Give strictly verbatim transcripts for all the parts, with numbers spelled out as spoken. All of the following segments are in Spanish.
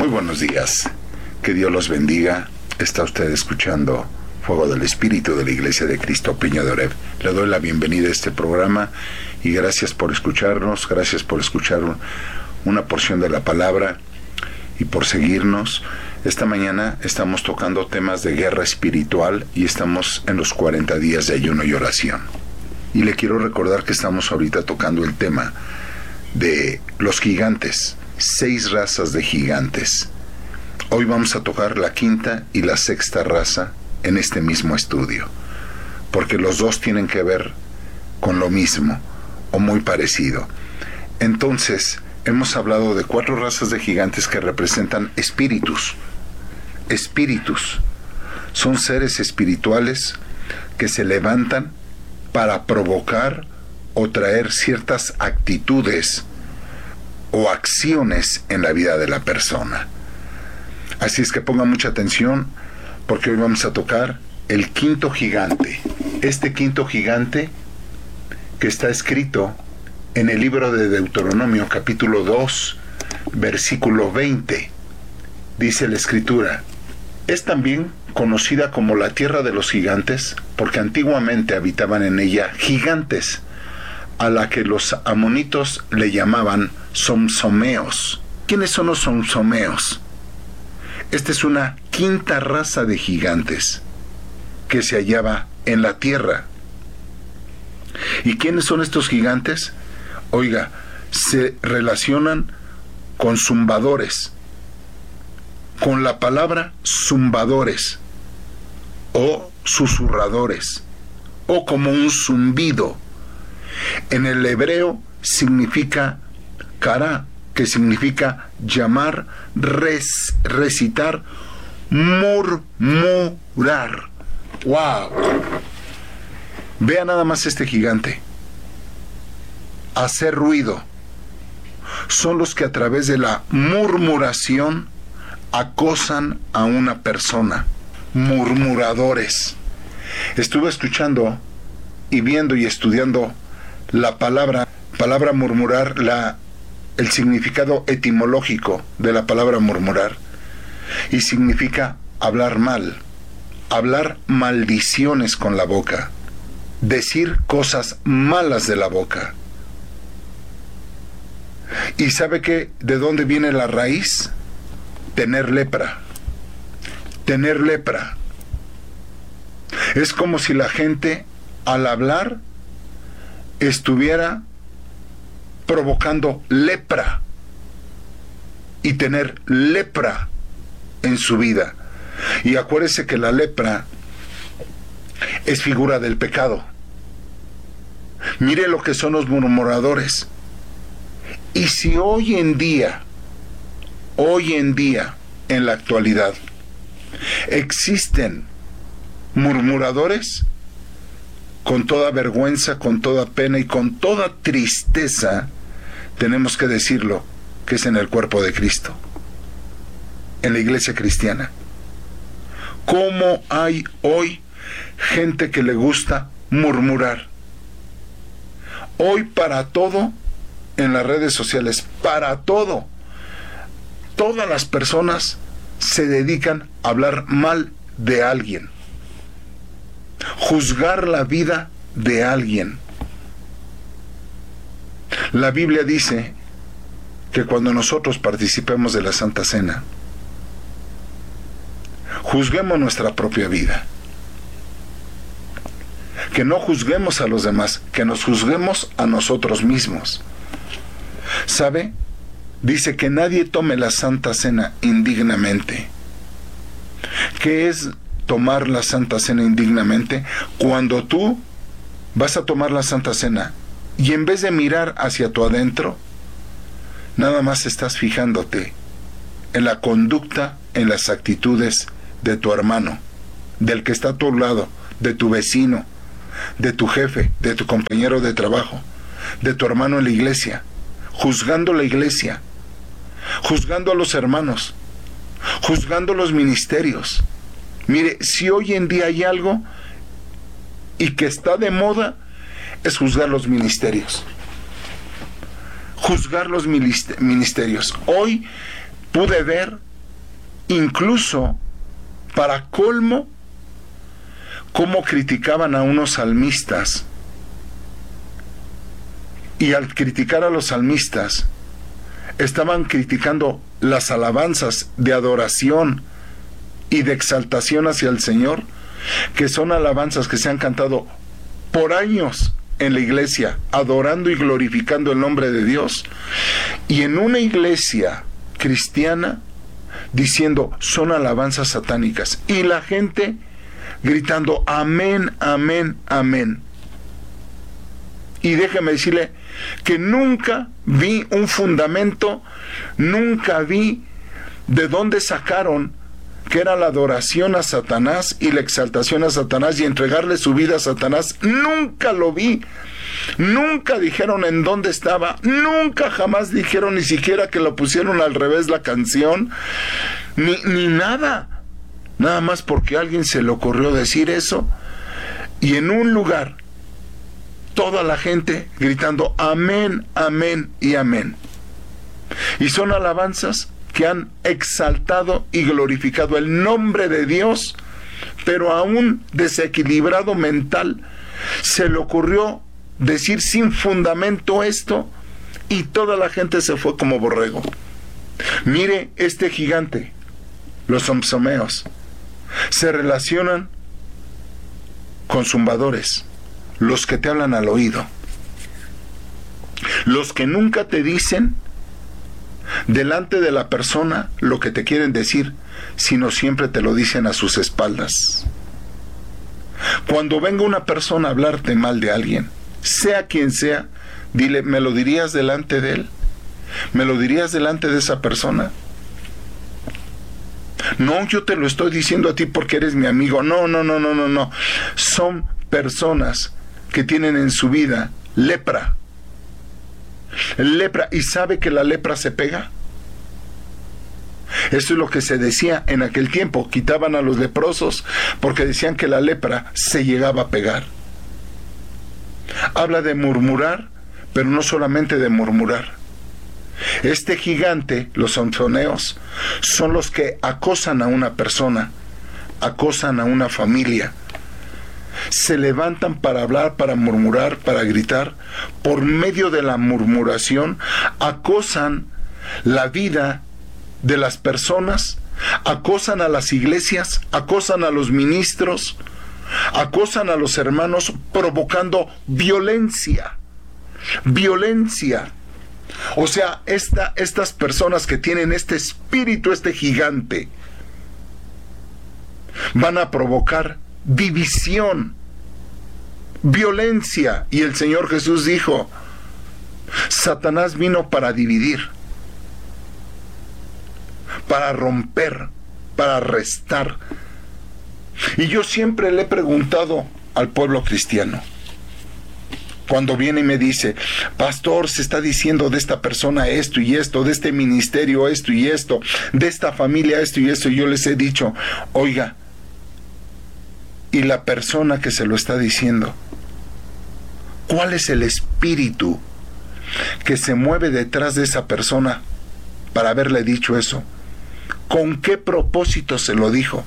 Muy buenos días, que Dios los bendiga. Está usted escuchando Fuego del Espíritu de la Iglesia de Cristo Peña de Oreb. Le doy la bienvenida a este programa y gracias por escucharnos, gracias por escuchar una porción de la palabra y por seguirnos. Esta mañana estamos tocando temas de guerra espiritual y estamos en los cuarenta días de ayuno y oración. Y le quiero recordar que estamos ahorita tocando el tema de los gigantes, seis razas de gigantes. Hoy vamos a tocar la quinta y la sexta raza en este mismo estudio, porque los dos tienen que ver con lo mismo o muy parecido. Entonces, hemos hablado de cuatro razas de gigantes que representan espíritus. Espíritus son seres espirituales que se levantan para provocar o traer ciertas actitudes o acciones en la vida de la persona. Así es que ponga mucha atención, porque hoy vamos a tocar el quinto gigante. Este quinto gigante que está escrito en el libro de Deuteronomio, capítulo dos, versículo veinte. Dice la Escritura: es también conocida como la tierra de los gigantes, porque antiguamente habitaban en ella gigantes, a la que los amonitos le llamaban somsomeos. ¿Quiénes son los somsomeos? Esta es una quinta raza de gigantes que se hallaba en la tierra. ¿Y quiénes son estos gigantes? Oiga, se relacionan con zumbadores, con la palabra zumbadores o susurradores, o como un zumbido. En el hebreo significa kará, que significa llamar, res, recitar, murmurar. ¡Wow! Vea nada más este gigante. Hacer ruido. Son los que a través de la murmuración acosan a una persona. Murmuradores. Estuve escuchando y viendo y estudiando la palabra, palabra murmurar, la, el significado etimológico de la palabra murmurar, y significa hablar mal, hablar maldiciones con la boca, decir cosas malas de la boca. ¿Y sabe qué? ¿De dónde viene la raíz? Tener lepra. Tener lepra. Es como si la gente, al hablar, estuviera provocando lepra y tener lepra en su vida. Y acuérdese que la lepra es figura del pecado. Mire lo que son los murmuradores. Y si hoy en día, hoy en día, en la actualidad, existen murmuradores, con toda vergüenza, con toda pena y con toda tristeza, tenemos que decirlo, que es en el cuerpo de Cristo, en la iglesia cristiana. ¿Cómo hay hoy gente que le gusta murmurar? Hoy para todo, en las redes sociales, para todo, todas las personas se dedican a hablar mal de alguien, juzgar la vida de alguien. La Biblia dice que cuando nosotros participemos de la Santa Cena, juzguemos nuestra propia vida. Que no juzguemos a los demás, que nos juzguemos a nosotros mismos. ¿Sabe? Dice que nadie tome la Santa Cena indignamente. ¿Qué es tomar la Santa Cena indignamente? Cuando tú vas a tomar la Santa Cena y en vez de mirar hacia tu adentro, nada más estás fijándote en la conducta, en las actitudes de tu hermano, del que está a tu lado, de tu vecino, de tu jefe, de tu compañero de trabajo, de tu hermano en la iglesia, juzgando la iglesia, juzgando a los hermanos, juzgando los ministerios. Mire, si hoy en día hay algo y que está de moda, es juzgar los ministerios. Juzgar los ministerios. Hoy pude ver incluso, para colmo, cómo criticaban a unos salmistas. Y al criticar a los salmistas, estaban criticando las alabanzas de adoración y de exaltación hacia el Señor, que son alabanzas que se han cantado por años en la iglesia, adorando y glorificando el nombre de Dios, y en una iglesia cristiana diciendo son alabanzas satánicas, y la gente gritando amén, amén, amén. Y déjeme decirle que nunca vi un fundamento, nunca vi de dónde sacaron que era la adoración a Satanás y la exaltación a Satanás y entregarle su vida a Satanás. Nunca lo vi. Nunca dijeron en dónde estaba. Nunca jamás dijeron ni siquiera que lo pusieron al revés la canción. Ni, ni nada. Nada más porque a alguien se le ocurrió decir eso. Y en un lugar, toda la gente gritando amén, amén y amén. Y son alabanzas que han exaltado y glorificado el nombre de Dios, pero a un desequilibrado mental se le ocurrió decir sin fundamento esto, y toda la gente se fue como borrego. Mire, este gigante, los somsomeos, se relacionan con zumbadores, los que te hablan al oído, los que nunca te dicen delante de la persona lo que te quieren decir, sino siempre te lo dicen a sus espaldas. Cuando venga una persona a hablarte mal de alguien, sea quien sea, dile, ¿me lo dirías delante de él? ¿Me lo dirías delante de esa persona? No, yo te lo estoy diciendo a ti porque eres mi amigo. No, no, no, no, no, no. Son personas que tienen en su vida lepra. Lepra, y sabe que la lepra se pega. Eso es lo que se decía en aquel tiempo. Quitaban a los leprosos porque decían que la lepra se llegaba a pegar. Habla de murmurar, pero no solamente de murmurar. Este gigante, los sansoneos, son los que acosan a una persona, acosan a una familia. Se levantan para hablar, para murmurar, para gritar. Por medio de la murmuración acosan la vida de las personas, acosan a las iglesias, acosan a los ministros, acosan a los hermanos, provocando violencia. Violencia. O sea, esta, estas personas que tienen este espíritu, este gigante, van a provocar división, violencia. Y el Señor Jesús dijo, Satanás vino para dividir, para romper, para restar. Y yo siempre le he preguntado al pueblo cristiano, cuando viene y me dice, pastor, se está diciendo de esta persona esto y esto, de este ministerio esto y esto, de esta familia esto y esto, y yo les he dicho, oiga, y la persona que se lo está diciendo, ¿cuál es el espíritu que se mueve detrás de esa persona para haberle dicho eso? ¿Con qué propósito se lo dijo?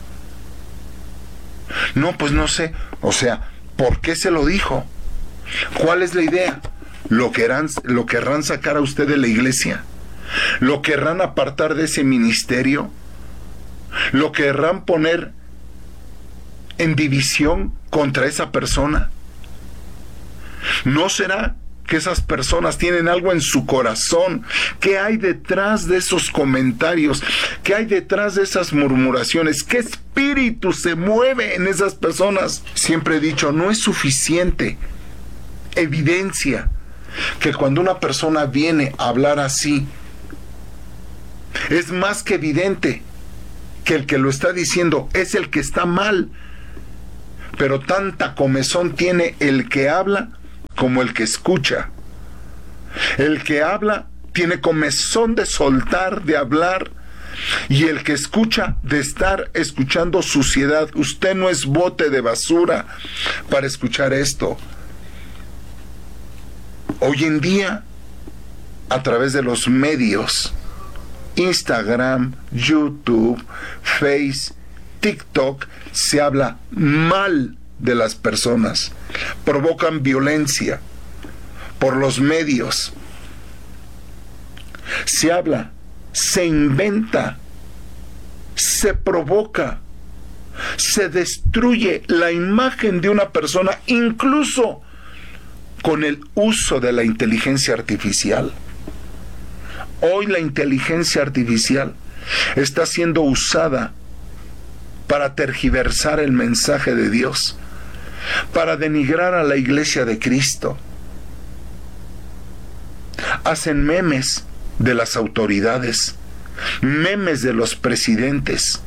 No, pues no sé. O sea, ¿por qué se lo dijo? ¿Cuál es la idea? ¿Lo querrán, lo querrán sacar a usted de la iglesia? ¿Lo querrán apartar de ese ministerio? ¿Lo querrán poner en división contra esa persona? ¿No será que esas personas tienen algo en su corazón? ¿Qué hay detrás de esos comentarios? ¿Qué hay detrás de esas murmuraciones? ¿Qué espíritu se mueve en esas personas? Siempre he dicho, no es suficiente evidencia que cuando una persona viene a hablar así, es más que evidente que el que lo está diciendo es el que está mal. Pero tanta comezón tiene el que habla como el que escucha. El que habla tiene comezón de soltar, de hablar, y el que escucha de estar escuchando suciedad. Usted no es bote de basura para escuchar esto. Hoy en día, a través de los medios, Instagram, YouTube, Face, TikTok, se habla mal de las personas, provocan violencia por los medios, se habla, se inventa, se provoca, se destruye la imagen de una persona, incluso con el uso de la inteligencia artificial. Hoy la inteligencia artificial está siendo usada para tergiversar el mensaje de Dios, para denigrar a la iglesia de Cristo. Hacen memes de las autoridades, memes de los presidentes.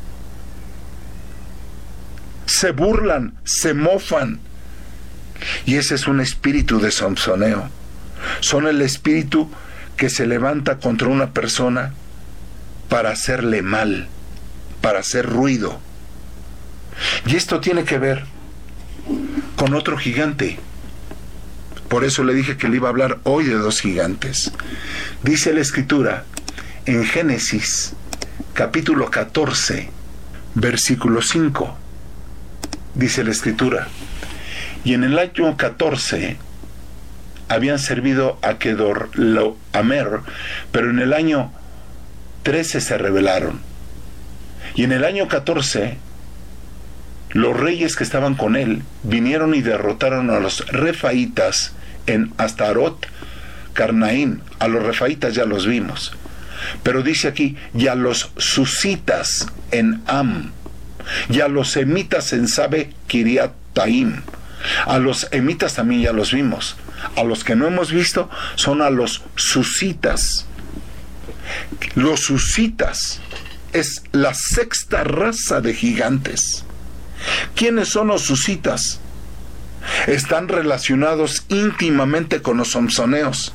Se burlan, se mofan. Y ese es un espíritu de samsoneo. Son el espíritu que se levanta contra una persona para hacerle mal, para hacer ruido. Y esto tiene que ver con otro gigante. Por eso le dije que le iba a hablar hoy de dos gigantes. Dice la Escritura en Génesis, capítulo catorce, versículo cinco. Dice la Escritura: y en el año catorce habían servido a Kedorlaomer, pero en el año trece se rebelaron. Y en el año catorce, los reyes que estaban con él vinieron y derrotaron a los refaitas en Astarot, Carnaín. A los refaitas ya los vimos. Pero dice aquí, y a los susitas en Am, y a los emitas en Sabe Kiriataim. A los emitas también ya los vimos. A los que no hemos visto son a los susitas. Los susitas es la sexta raza de gigantes. ¿Quiénes son los susitas? Están relacionados íntimamente con los samsoneos.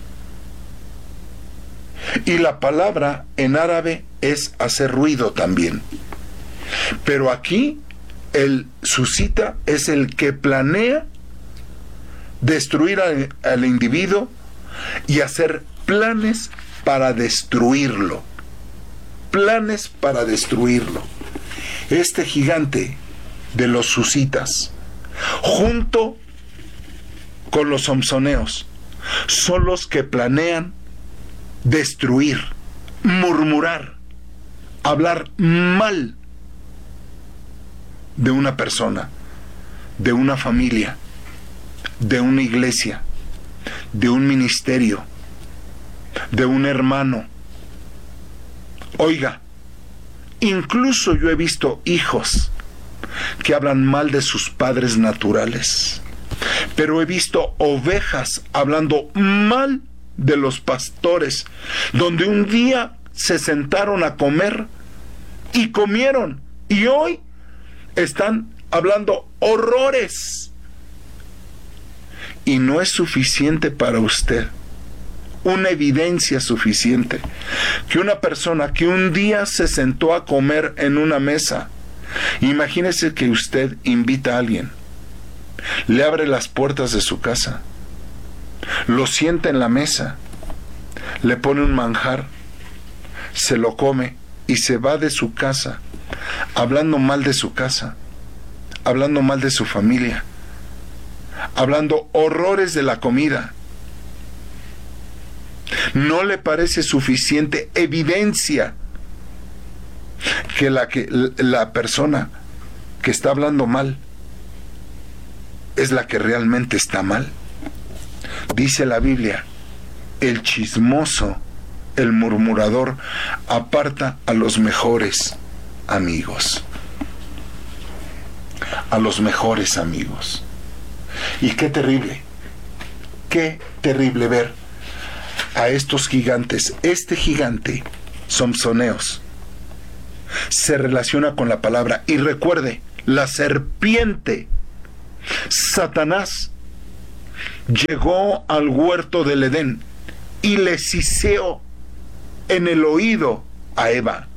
Y la palabra en árabe es hacer ruido también. Pero aquí el susita es el que planea destruir al, al individuo y hacer planes para destruirlo. Planes para destruirlo. Este gigante de los susitas, junto con los samsoneos, son los que planean destruir, murmurar, hablar mal de una persona, de una familia, de una iglesia, de un ministerio, de un hermano. Oiga, incluso yo he visto hijos que hablan mal de sus padres naturales, pero he visto ovejas hablando mal de los pastores, donde un día se sentaron a comer y comieron, y hoy están hablando horrores. Y no es suficiente para usted, una evidencia suficiente, que una persona que un día se sentó a comer en una mesa, imagínese que usted invita a alguien, le abre las puertas de su casa, lo sienta en la mesa, le pone un manjar, se lo come y se va de su casa, hablando mal de su casa, hablando mal de su familia, hablando horrores de la comida. ¿No le parece suficiente evidencia que la, que la persona que está hablando mal es la que realmente está mal? Dice la Biblia, el chismoso, el murmurador, aparta a los mejores amigos. A los mejores amigos. Y qué terrible, qué terrible ver a estos gigantes. Este gigante, samsoneos, se relaciona con la palabra. Y recuerde, la serpiente, Satanás, llegó al huerto del Edén y le siseó en el oído a Eva.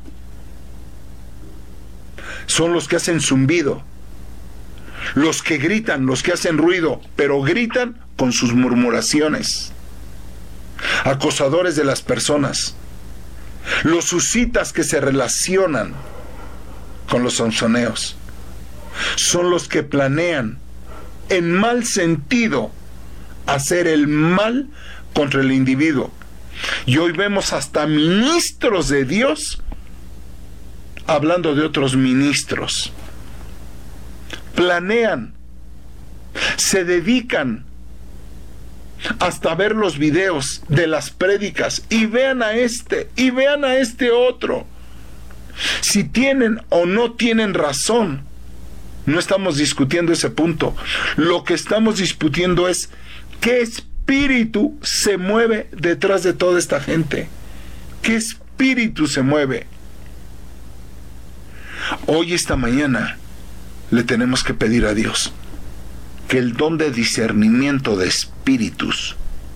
Son los que hacen zumbido, los que gritan, los que hacen ruido, pero gritan con sus murmuraciones. Acosadores de las personas. Los husitas que se relacionan con los sansoneos son los que planean en mal sentido hacer el mal contra el individuo. Y hoy vemos hasta ministros de Dios hablando de otros ministros. Planean, se dedican hasta ver los videos de las prédicas y vean a este y vean a este otro. Si tienen o no tienen razón, no estamos discutiendo ese punto. Lo que estamos discutiendo es qué espíritu se mueve detrás de toda esta gente. ¿Qué espíritu se mueve? Hoy, esta mañana, le tenemos que pedir a Dios que el don de discernimiento de espíritus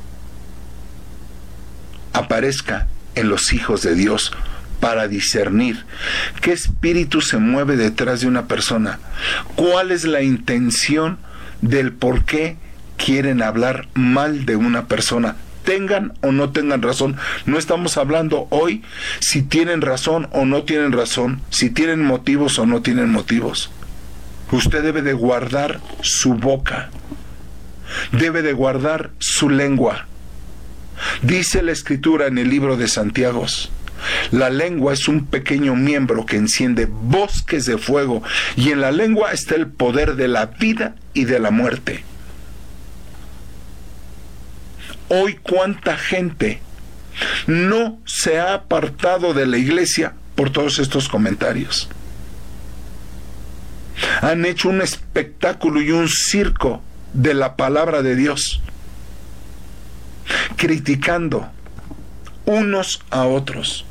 aparezca en los hijos de Dios para discernir qué espíritu se mueve detrás de una persona, cuál es la intención del por qué quieren hablar mal de una persona, tengan o no tengan razón. No estamos hablando hoy si tienen razón o no tienen razón, si tienen motivos o no tienen motivos. Usted debe de guardar su boca, debe de guardar su lengua. Dice la Escritura en el libro de Santiago: la lengua es un pequeño miembro que enciende bosques de fuego, y en la lengua está el poder de la vida y de la muerte. Hoy, ¿cuánta gente no se ha apartado de la iglesia por todos estos comentarios? Han hecho un espectáculo y un circo de la palabra de Dios, criticando unos a otros.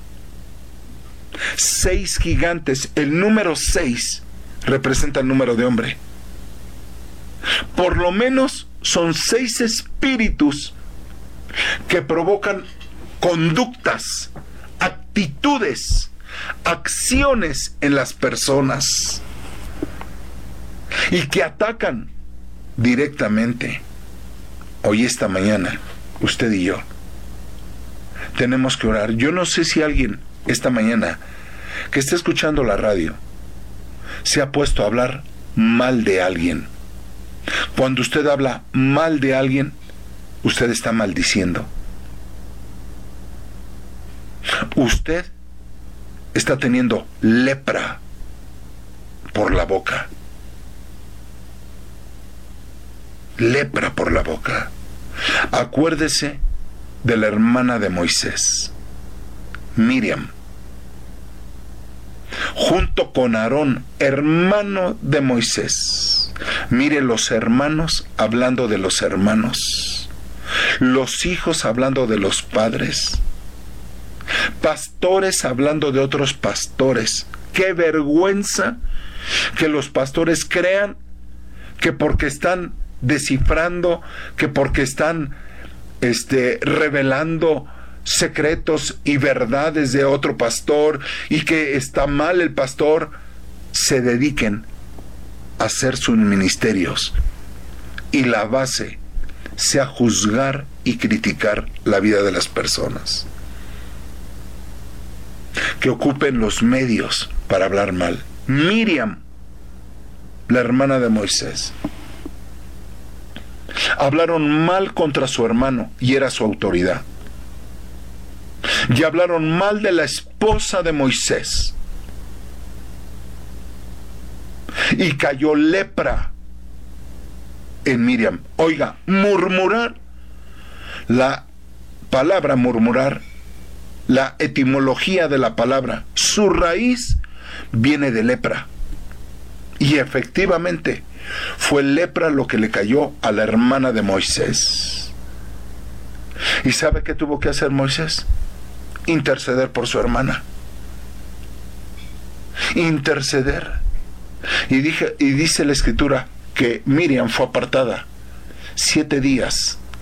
Seis gigantes, el número seis representa el número de hombre. Por lo menos son seis espíritus que provocan conductas, actitudes, acciones en las personas y que atacan directamente. Hoy, esta mañana, usted y yo tenemos que orar. Yo no sé si alguien esta mañana que está escuchando la radio se ha puesto a hablar mal de alguien. Cuando usted habla mal de alguien, usted está maldiciendo. Usted está teniendo lepra por la boca. Lepra por la boca. Acuérdese de la hermana de Moisés, Miriam, junto con Aarón, hermano de Moisés. Mire, los hermanos hablando de los hermanos, los hijos hablando de los padres, pastores hablando de otros pastores. Qué vergüenza que los pastores crean que porque están descifrando, que porque están este, revelando secretos y verdades de otro pastor y que está mal el pastor, se dediquen a hacer sus ministerios y la base sea juzgar y criticar la vida de las personas, que ocupen los medios para hablar mal. Miriam, la hermana de Moisés, hablaron mal contra su hermano y era su autoridad. Y hablaron mal de la esposa de Moisés. Y cayó lepra en Miriam. Oiga, murmurar, la palabra murmurar, la etimología de la palabra, su raíz viene de lepra. Y efectivamente fue lepra lo que le cayó a la hermana de Moisés. ¿Y sabe qué tuvo que hacer Moisés? Interceder por su hermana. Interceder. Y, dije, y dice la Escritura que Miriam fue apartada siete días